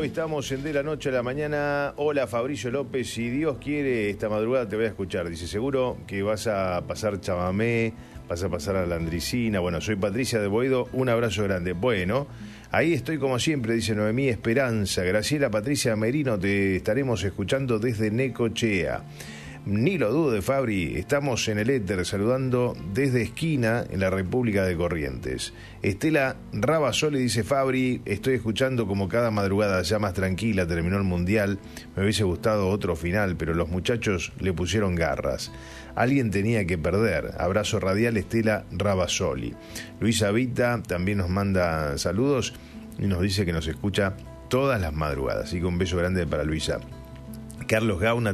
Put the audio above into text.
Hoy estamos en De la Noche a la Mañana. Hola, Fabricio López. Si Dios quiere, esta madrugada te voy a escuchar. Dice, seguro que vas a pasar chamamé, vas a pasar a la Landricina. Bueno, soy Patricia de Boedo. Un abrazo grande. Bueno, ahí estoy como siempre, dice Noemí Esperanza. Graciela Patricia Merino, te estaremos escuchando desde Necochea. Ni lo dude, Fabri, estamos en el éter saludando desde Esquina, en la República de Corrientes. Estela Rabasoli dice, Fabri, estoy escuchando como cada madrugada, ya más tranquila, terminó el Mundial, me hubiese gustado otro final, pero los muchachos le pusieron garras. Alguien tenía que perder. Abrazo radial, Estela Rabasoli. Luisa Vita también nos manda saludos y nos dice que nos escucha todas las madrugadas, así que un beso grande para Luisa. Carlos Gauna